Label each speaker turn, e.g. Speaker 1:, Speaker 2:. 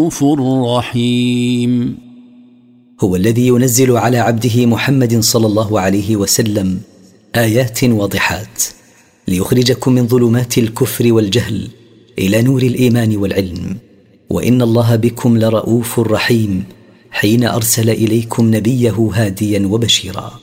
Speaker 1: رؤوف رحيم.
Speaker 2: هو الذي ينزل على عبده محمد صلى الله عليه وسلم آيات واضحات ليخرجكم من ظلمات الكفر والجهل إلى نور الإيمان والعلم. وإن الله بكم لرؤوف رحيم حين أرسل إليكم نبيه هاديا وبشيرا.